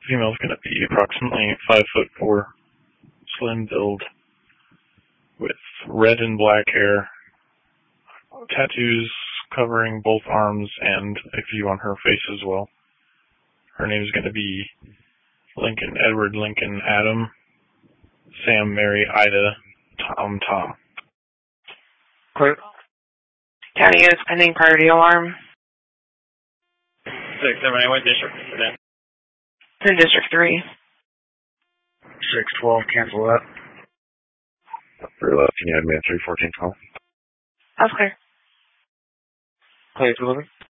Female's going to be approximately 5'4", slim build, with red and black hair, tattoos covering both arms and a few on her face as well. Her name is going to be Lincoln Edward Lincoln Adam Sam Mary Ida Tom Tom. Clear. County is pending priority alarm. 678, what district is that? It's in District 3. 612, cancel that. For left, can you add me a 314 call? That's clear. Clear to deliver.